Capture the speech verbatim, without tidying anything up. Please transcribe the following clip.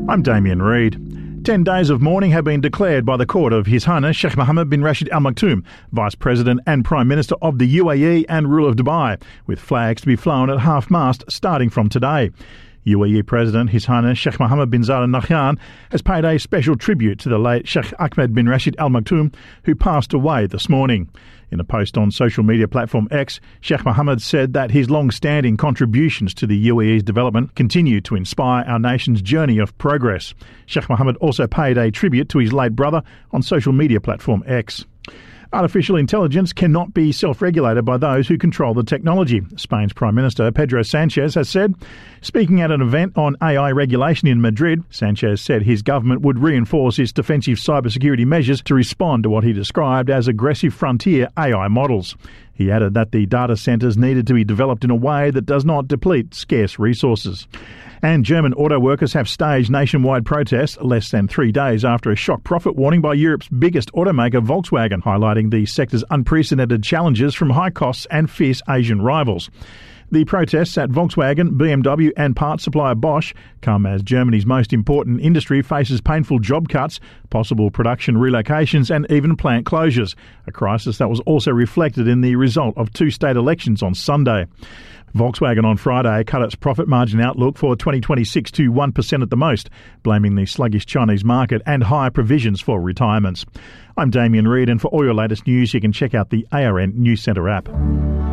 I'm Damien Reid. Ten days of mourning have been declared by the court of His Highness Sheikh Mohammed bin Rashid Al Maktoum, Vice President and Prime Minister of the U A E and ruler of Dubai, with flags to be flown at half-mast starting from today. U A E President His Highness Sheikh Mohammed bin Zayed Al Nahyan has paid a special tribute to the late Sheikh Ahmed bin Rashid Al Maktoum, who passed away this morning. In a post on social media platform X, Sheikh Mohammed said that his long-standing contributions to the U A E's development continue to inspire our nation's journey of progress. Sheikh Mohammed also paid a tribute to his late brother on social media platform X. Artificial intelligence cannot be self-regulated by those who control the technology, Spain's Prime Minister Pedro Sanchez has said. Speaking at an event on A I regulation in Madrid, Sanchez said his government would reinforce its defensive cybersecurity measures to respond to what he described as aggressive frontier A I models. He added that the data centres needed to be developed in a way that does not deplete scarce resources. And German auto workers have staged nationwide protests less than three days after a shock profit warning by Europe's biggest automaker Volkswagen, highlighting the sector's unprecedented challenges from high costs and fierce Asian rivals. The protests at Volkswagen, B M W and parts supplier Bosch come as Germany's most important industry faces painful job cuts, possible production relocations and even plant closures, a crisis that was also reflected in the result of two state elections on Sunday. Volkswagen on Friday cut its profit margin outlook for twenty twenty-six to one percent at the most, blaming the sluggish Chinese market and higher provisions for retirements. I'm Damien Reid, and for all your latest news you can check out the A R N News Centre app.